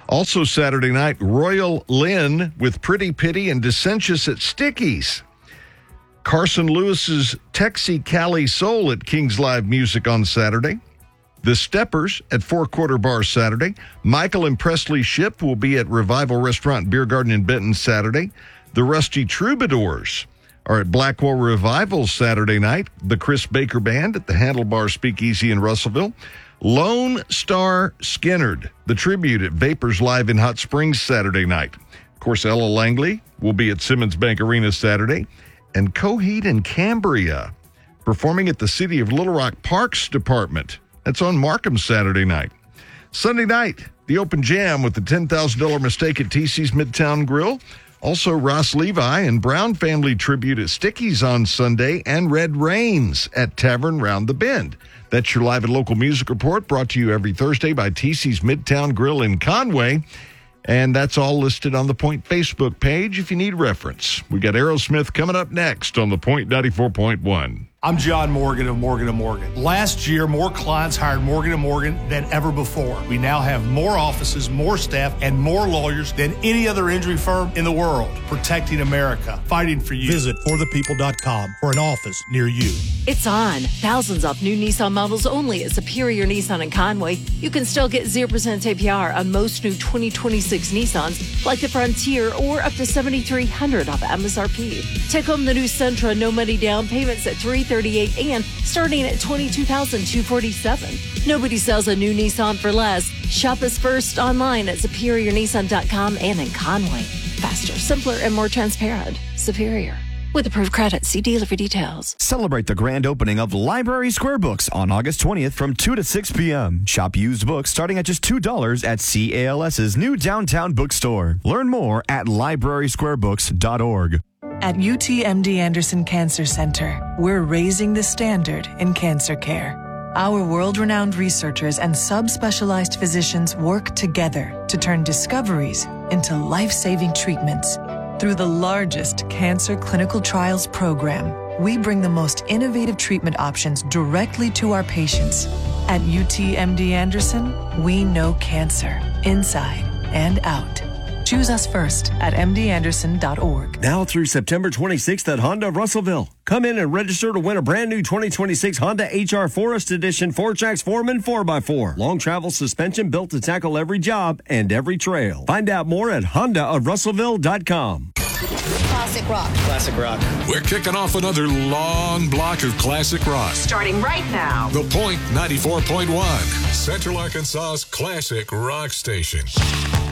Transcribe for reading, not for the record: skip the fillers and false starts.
Also Saturday night, Royal Lynn with Pretty Pity and Dissentious at Sticky's. Carson Lewis's Texie Cali Soul at King's Live Music on Saturday. The Steppers at Four Quarter Bar Saturday. Michael and Presley Ship will be at Revival Restaurant and Beer Garden in Benton Saturday. The Rusty Troubadours are at Blackwell Revival Saturday night. The Chris Baker Band at the Handlebar Speakeasy in Russellville. Lone Star Skinnerd, the tribute at Vapors Live in Hot Springs Saturday night. Of course, Ella Langley will be at Simmons Bank Arena Saturday. And Coheed and Cambria performing at the City of Little Rock Parks Department. That's on Markham Saturday night. Sunday night, the Open Jam with the $10,000 Mistake at TC's Midtown Grill. Also, Ross Levi and Brown Family Tribute at Sticky's on Sunday, and Red Rains at Tavern Round the Bend. That's your live and local music report, brought to you every Thursday by TC's Midtown Grill in Conway. And that's all listed on the Point Facebook page if you need reference. We got Aerosmith coming up next on the Point 94.1. I'm John Morgan of Morgan & Morgan. Last year, more clients hired Morgan & Morgan than ever before. We now have more offices, more staff, and more lawyers than any other injury firm in the world. Protecting America, fighting for you. Visit forthepeople.com for an office near you. It's on. Thousands off new Nissan models only at Superior Nissan in Conway. You can still get 0% APR on most new 2026 Nissans, like the Frontier, or up to $7,300 off MSRP. Take home the new Sentra, no money down, payments at $338 and starting at $22,247. Nobody sells a new Nissan for less. Shop us first online at superiornissan.com and in Conway. Faster, simpler, and more transparent. Superior. With approved credit, see dealer for details. Celebrate the grand opening of Library Square Books on August 20th from 2 to 6 p.m. Shop used books starting at just $2 at CALS's new downtown bookstore. Learn more at librarysquarebooks.org. At UTMD Anderson Cancer Center, we're raising the standard in cancer care. Our world-renowned researchers and subspecialized physicians work together to turn discoveries into life-saving treatments. Through the largest cancer clinical trials program, we bring the most innovative treatment options directly to our patients. At UTMD Anderson, we know cancer, inside and out. Choose us first at mdanderson.org. Now through September 26th at Honda of Russellville. Come in and register to win a brand new 2026 Honda HR Forest Edition 4Trax Foreman 4x4. Long travel suspension built to tackle every job and every trail. Find out more at hondaofrussellville.com. Classic rock. Classic rock. We're kicking off another long block of classic rock. Starting right now. The Point 94.1, Central Arkansas's classic rock station.